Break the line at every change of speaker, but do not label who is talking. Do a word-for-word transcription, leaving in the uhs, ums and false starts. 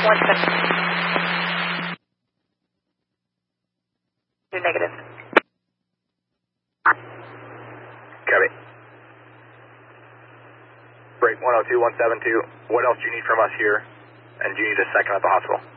one seven two negative.
Copy. Break one oh two, one seven two. What else do you need from us here? And do you need a second at the hospital?